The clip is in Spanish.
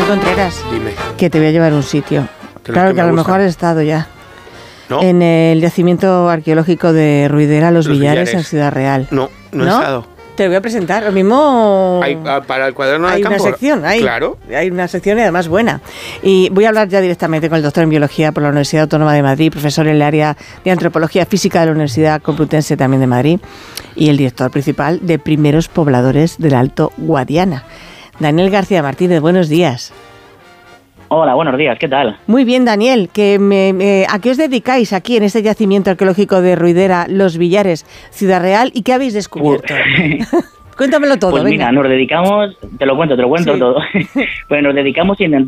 Contreras, Dime. que te voy a llevar a un sitio. Claro que a lo mejor has estado ya. No. En el yacimiento arqueológico de Ruidera, Los Villares, en Ciudad Real. No he estado. Te lo voy a presentar. Lo mismo... Para el cuaderno de hay campo. Una sección, Claro. Hay una sección y además buena. Y voy a hablar ya directamente con el doctor en Biología por la Universidad Autónoma de Madrid, profesor en el área de Antropología Física de la Universidad Complutense también de Madrid, y el director principal de Primeros Pobladores del Alto Guadiana. Daniel García Martínez, buenos días. Hola, buenos días, ¿qué tal? Muy bien, Daniel. ¿A qué os dedicáis aquí en este yacimiento arqueológico de Ruidera, Los Villares, Ciudad Real, y qué habéis descubierto? Cuéntamelo todo, pues venga. Mira, nos dedicamos, te lo cuento Sí. todo. Pues nos dedicamos a